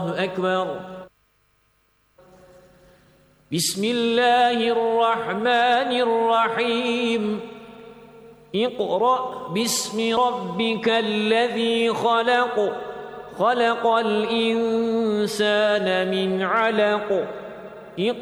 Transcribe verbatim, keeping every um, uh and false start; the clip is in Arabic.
أكبر. بسم الله الرحمن الرحيم. اقرأ باسم ربك الذي خلق خلق الإنسان من علق.